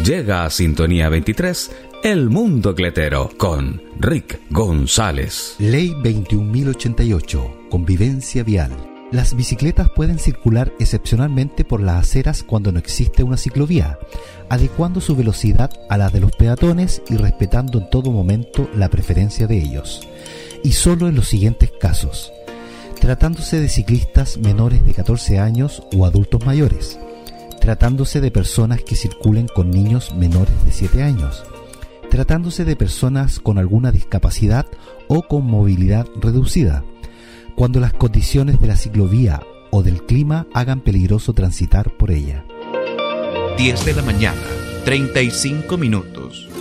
Llega a Sintonía 23, El Mundo Cletero, con Rick González. Ley 21.088, convivencia vial. Las bicicletas pueden circular excepcionalmente por las aceras cuando no existe una ciclovía, adecuando su velocidad a la de los peatones y respetando en todo momento la preferencia de ellos. Y solo en los siguientes casos: tratándose de ciclistas menores de 14 años o adultos mayores, tratándose de personas que circulen con niños menores de 7 años, tratándose de personas con alguna discapacidad o con movilidad reducida, cuando las condiciones de la ciclovía o del clima hagan peligroso transitar por ella. 10 de la mañana, 35 minutos.